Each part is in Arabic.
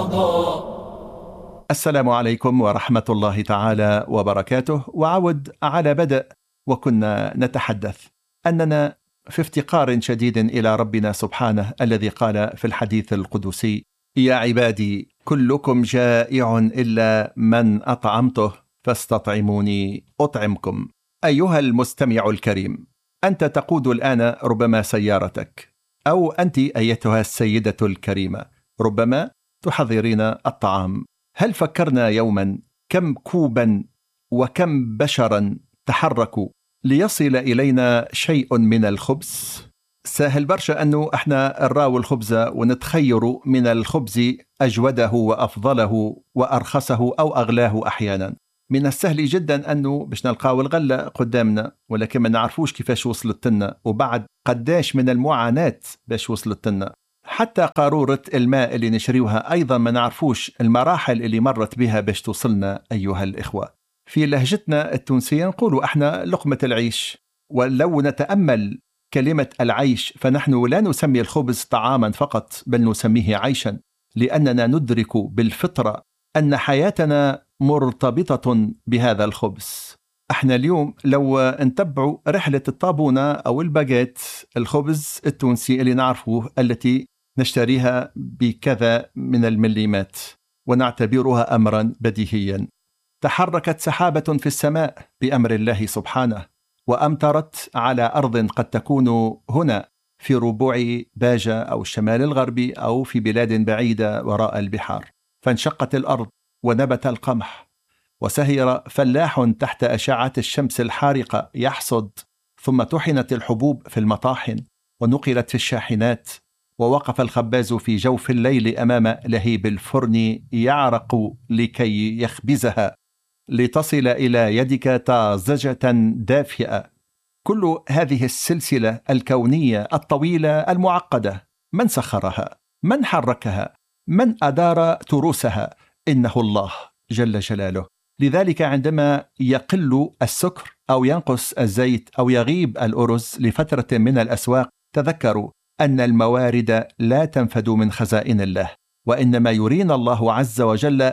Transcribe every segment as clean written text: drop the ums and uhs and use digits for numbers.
العطاء. السلام عليكم ورحمة الله تعالى وبركاته. وعود على بدء، وكنا نتحدث أننا في افتقار شديد إلى ربنا سبحانه الذي قال في الحديث القدسي: يا عبادي كلكم جائع إلا من أطعمته فاستطعموني أطعمكم. أيها المستمع الكريم، أنت تقود الآن ربما سيارتك، أو أنت أيتها السيدة الكريمة ربما تحضرين الطعام. هل فكرنا يوما كم كوبا وكم بشرا تحركوا ليصل إلينا شيء من الخبز؟ سهل برشا أنه احنا نراو الخبز ونتخير من الخبز أجوده وأفضله وأرخصه أو أغلاه أحيانا. من السهل جدا أنه باش نلقاو الغلة قدامنا، ولكن ما نعرفوش كيفاش وصلت لنا، وبعد قداش من المعاناة باش وصلت لنا. حتى قارورة الماء اللي نشريوها أيضا ما نعرفوش المراحل اللي مرت بها باش توصلنا. أيها الإخوة، في لهجتنا التونسية نقولوا احنا لقمة العيش، ولو نتأمل كلمة العيش فنحن لا نسمي الخبز طعاما فقط، بل نسميه عيشا، لأننا ندرك بالفطرة أن حياتنا مرتبطة بهذا الخبز. احنا اليوم لو نتبعوا رحلة الطابونة أو الباجيت، الخبز التونسي اللي نعرفوه التي نشتريها بكذا من المليمات ونعتبرها أمرا بديهيا، تحركت سحابة في السماء بأمر الله سبحانه، وأمطرت على أرض قد تكون هنا في ربوع باجة أو الشمال الغربي أو في بلاد بعيدة وراء البحار، فانشقت الأرض ونبت القمح، وسهر فلاح تحت أشعة الشمس الحارقة يحصد، ثم طحنت الحبوب في المطاحن ونقلت في الشاحنات، ووقف الخباز في جوف الليل أمام لهيب الفرن يعرق لكي يخبزها لتصل إلى يدك طازجة دافئة. كل هذه السلسلة الكونية الطويلة المعقدة، من سخرها؟ من حركها؟ من أدار تروسها؟ إنه الله جل جلاله. لذلك عندما يقل السكر أو ينقص الزيت أو يغيب الأرز لفترة من الأسواق، تذكروا أن الموارد لا تنفد من خزائن الله، وإنما يرينا الله عز وجل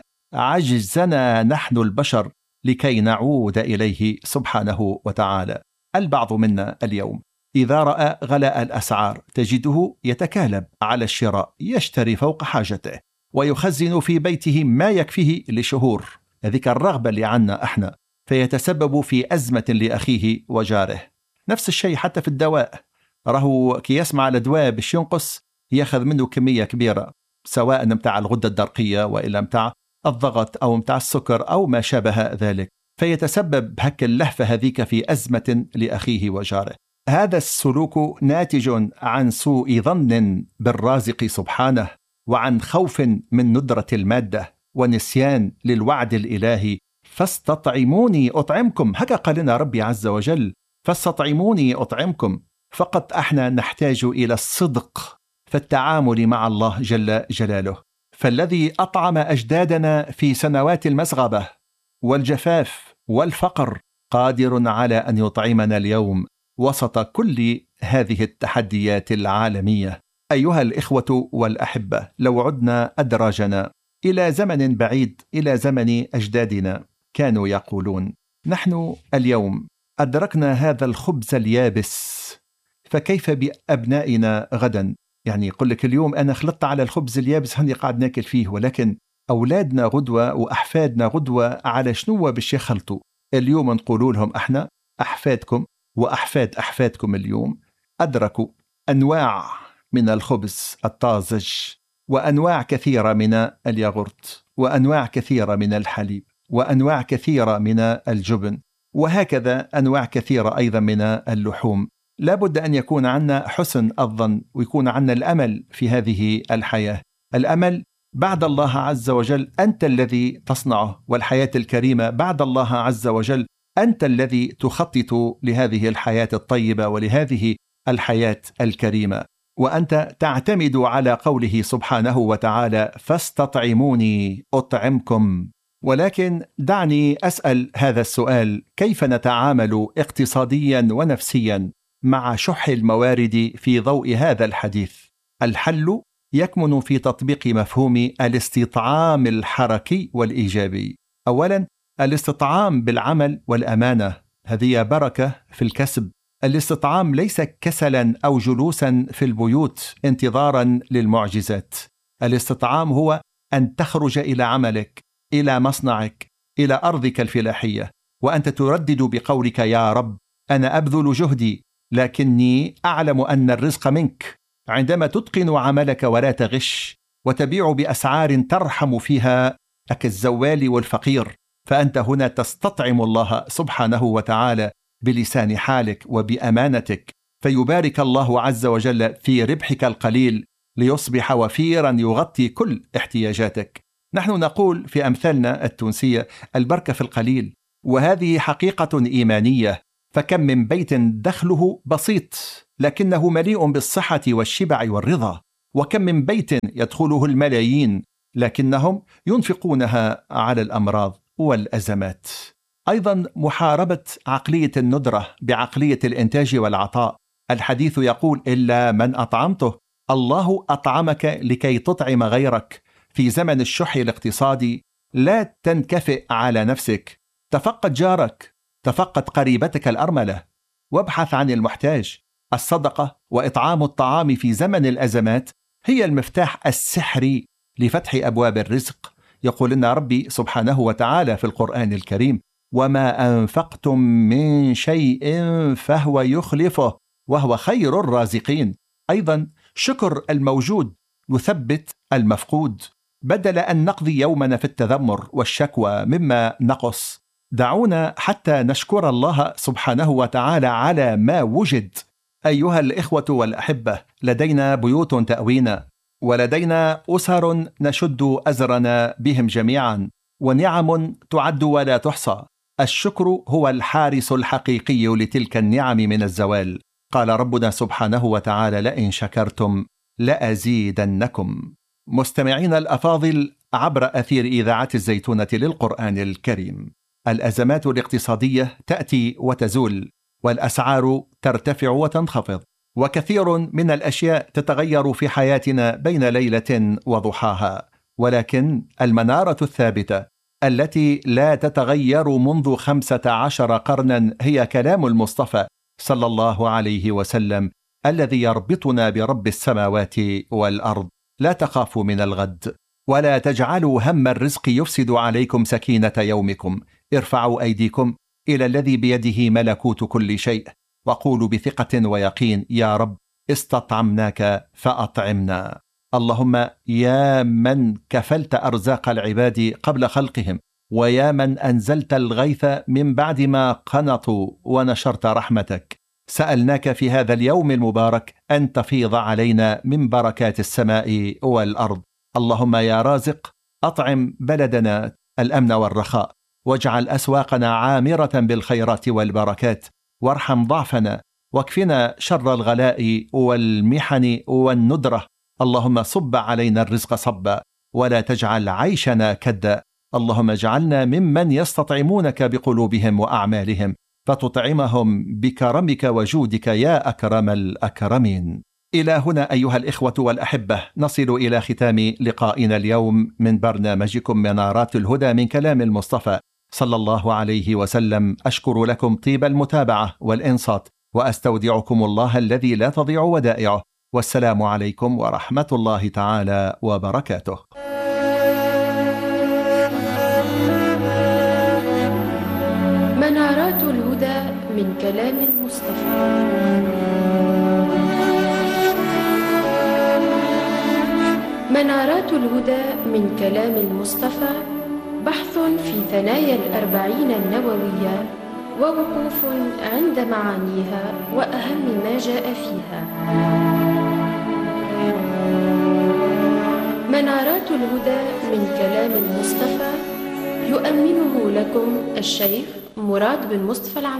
عجزنا نحن البشر لكي نعود إليه سبحانه وتعالى. البعض منا اليوم إذا رأى غلاء الأسعار تجده يتكالب على الشراء، يشتري فوق حاجته ويخزن في بيته ما يكفيه لشهور، هذيك الرغبة اللي عنا احنا، فيتسبب في أزمة لأخيه وجاره. نفس الشيء حتى في الدواء، راهو كي يسمع الدواء باش ينقص ياخذ منه كمية كبيرة، سواء متاع الغدة الدرقية وإلا متاع الضغط أو متاع السكر أو ما شابه ذلك، فيتسبب هك اللهفة هذيك في أزمة لأخيه وجاره. هذا السلوك ناتج عن سوء ظن بالرازق سبحانه، وعن خوف من ندرة المادة، ونسيان للوعد الإلهي: فاستطعموني أطعمكم. هكا قال لنا ربي عز وجل: فاستطعموني أطعمكم. فقط احنا نحتاج إلى الصدق في التعامل مع الله جل جلاله. فالذي أطعم أجدادنا في سنوات المسغبة والجفاف والفقر قادر على أن يطعمنا اليوم وسط كل هذه التحديات العالمية. أيها الإخوة والأحبة، لو عدنا أدراجنا إلى زمن بعيد، إلى زمن أجدادنا، كانوا يقولون: نحن اليوم أدركنا هذا الخبز اليابس، فكيف بأبنائنا غدا؟ يعني يقول لك اليوم أنا خلطت على الخبز اليابس هني قاعد ناكل فيه، ولكن أولادنا غدوة وأحفادنا غدوة على شنو باش يخلطوا؟ اليوم نقولوا لهم احنا أحفادكم وأحفاد أحفادكم اليوم أدركوا أنواع من الخبز الطازج، وأنواع كثيرة من الياغورت، وأنواع كثيرة من الحليب، وأنواع كثيرة من الجبن، وهكذا أنواع كثيرة أيضا من اللحوم. لابد أن يكون عندنا حسن الظن، ويكون عندنا الأمل في هذه الحياة. الأمل بعد الله عز وجل أنت الذي تصنعه، والحياة الكريمة بعد الله عز وجل أنت الذي تخطط لهذه الحياة الطيبة ولهذه الحياة الكريمة، وأنت تعتمد على قوله سبحانه وتعالى: فاستطعموني أطعمكم. ولكن دعني أسأل هذا السؤال: كيف نتعامل اقتصاديا ونفسيا مع شح الموارد في ضوء هذا الحديث؟ الحل يكمن في تطبيق مفهوم الاستطعام الحركي والإيجابي. أولا، الاستطعام بالعمل والأمانة، هذه بركة في الكسب. الاستطعام ليس كسلا أو جلوسا في البيوت انتظارا للمعجزات. الاستطعام هو أن تخرج إلى عملك، إلى مصنعك، إلى أرضك الفلاحية، وأنت تردد بقولك: يا رب، أنا أبذل جهدي، لكني أعلم أن الرزق منك. عندما تتقن عملك ولا تغش، وتبيع بأسعار ترحم فيها كالزوال والفقير، فأنت هنا تستطعم الله سبحانه وتعالى بلسان حالك وبأمانتك، فيبارك الله عز وجل في ربحك القليل ليصبح وفيرا يغطي كل احتياجاتك. نحن نقول في أمثالنا التونسية: البركة في القليل، وهذه حقيقة إيمانية. فكم من بيت دخله بسيط لكنه مليء بالصحة والشبع والرضا، وكم من بيت يدخله الملايين لكنهم ينفقونها على الأمراض والأزمات. أيضا محاربة عقلية الندرة بعقلية الإنتاج والعطاء. الحديث يقول: إلا من أطعمته. الله أطعمك لكي تطعم غيرك. في زمن الشح الاقتصادي لا تنكفئ على نفسك، تفقد جارك، تفقد قريبتك الأرملة، وابحث عن المحتاج. الصدقة وإطعام الطعام في زمن الأزمات هي المفتاح السحري لفتح أبواب الرزق. يقول لنا ربي سبحانه وتعالى في القرآن الكريم: وما أنفقتم من شيء فهو يخلفه وهو خير الرازقين. أيضا شكر الموجود يثبت المفقود. بدل أن نقضي يومنا في التذمر والشكوى مما نقص، دعونا حتى نشكر الله سبحانه وتعالى على ما وجد. أيها الإخوة والأحبة، لدينا بيوت تأوينا، ولدينا أسر نشد أزرنا بهم جميعا، ونعم تعد ولا تحصى. الشكر هو الحارس الحقيقي لتلك النعم من الزوال. قال ربنا سبحانه وتعالى: لئن شكرتم لأزيدنكم. مستمعين الأفاضل، عبر أثير إذاعة الزيتونة للقرآن الكريم، الأزمات الاقتصادية تأتي وتزول، والأسعار ترتفع وتنخفض، وكثير من الأشياء تتغير في حياتنا بين ليلة وضحاها، ولكن المنارة الثابتة التي لا تتغير منذ 15 قرنا هي كلام المصطفى صلى الله عليه وسلم الذي يربطنا برب السماوات والأرض: لا تخافوا من الغد، ولا تجعلوا هم الرزق يفسد عليكم سكينة يومكم، ارفعوا أيديكم إلى الذي بيده ملكوت كل شيء، وقولوا بثقة ويقين: يا رب، استطعمناك فأطعمنا. اللهم يا من كفلت أرزاق العباد قبل خلقهم، ويا من أنزلت الغيث من بعد ما قنطوا ونشرت رحمتك، سألناك في هذا اليوم المبارك أن تفيض علينا من بركات السماء والأرض. اللهم يا رازق، أطعم بلدنا الأمن والرخاء، واجعل أسواقنا عامرة بالخيرات والبركات، وارحم ضعفنا، واكفنا شر الغلاء والمحن والندرة. اللهم صب علينا الرزق صبا، ولا تجعل عيشنا كدا. اللهم اجعلنا ممن يستطعمونك بقلوبهم وأعمالهم، فتطعمهم بكرمك وجودك يا أكرم الأكرمين. إلى هنا أيها الإخوة والأحبة نصل إلى ختام لقائنا اليوم من برنامجكم منارات الهدى من كلام المصطفى صلى الله عليه وسلم. أشكر لكم طيب المتابعة والإنصات، وأستودعكم الله الذي لا تضيع ودائعه، والسلام عليكم ورحمة الله تعالى وبركاته. منارات الهدى من كلام المصطفى. منارات الهدى من كلام المصطفى بحث في ثنايا الأربعين النووية، ووقوف عند معانيها وأهم ما جاء فيها. منارات الهدى من كلام المصطفى يؤمنه لكم الشيخ مراد بن مصطفى العمري.